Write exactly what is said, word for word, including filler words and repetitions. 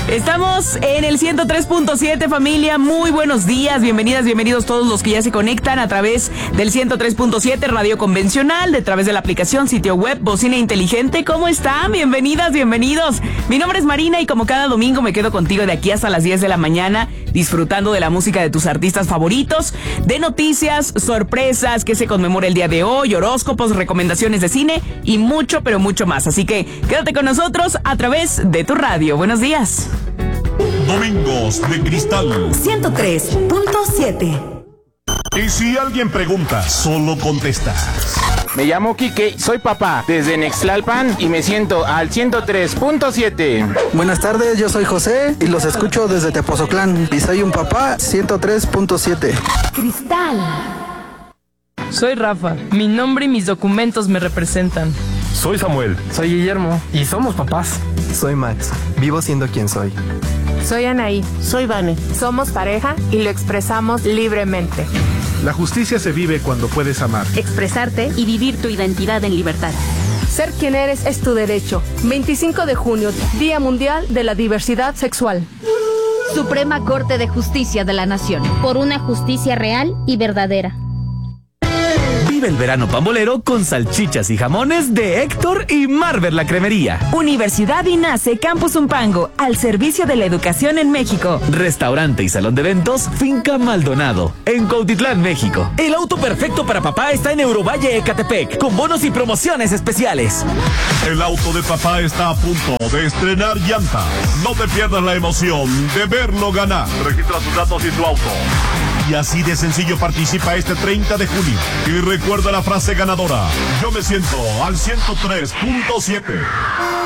Estamos en el ciento tres punto siete, familia. Muy buenos días, bienvenidas, bienvenidos todos los que ya se conectan a través del ciento tres punto siete, radio convencional, a través de la aplicación, sitio web, bocina inteligente. ¿Cómo están? Bienvenidas, bienvenidos. Mi nombre es Marina y como cada domingo me quedo contigo de aquí hasta las diez de la mañana, disfrutando de la música de tus artistas favoritos, de noticias, sorpresas, que se conmemora el día de hoy, horóscopos, recomendaciones de cine y mucho, pero mucho más. Así que quédate con nosotros a través de tu radio. Buenos días. Domingos de Cristal ciento tres punto siete. Y si alguien pregunta, solo contestas. Me llamo Quique, soy papá desde Nextlalpan y me siento al ciento tres punto siete. Buenas tardes, yo soy José y los escucho desde Tepoztlán y soy un papá ciento tres punto siete. Cristal. Soy Rafa, mi nombre y mis documentos me representan. Soy Samuel. Soy Guillermo y somos papás. Soy Max, vivo siendo quien soy. Soy Anaí. Soy Vane. Somos pareja y lo expresamos libremente. La justicia se vive cuando puedes amar, expresarte y vivir tu identidad en libertad. Ser quien eres es tu derecho. veinticinco de junio, Día Mundial de la Diversidad Sexual. Suprema Corte de Justicia de la Nación. Por una justicia real y verdadera. Vive el verano pambolero con salchichas y jamones de Héctor y Marvel la Cremería. Universidad INACE Campus Umpango, al servicio de la educación en México. Restaurante y salón de eventos Finca Maldonado, en Cuautitlán, México. El auto perfecto para papá está en Eurovalle Ecatepec, con bonos y promociones especiales. El auto de papá está a punto de estrenar llantas. No te pierdas la emoción de verlo ganar. Registra tus datos y tu auto. Y así de sencillo participa este treinta de junio. Y recuerda la frase ganadora. Yo me siento al ciento tres punto siete.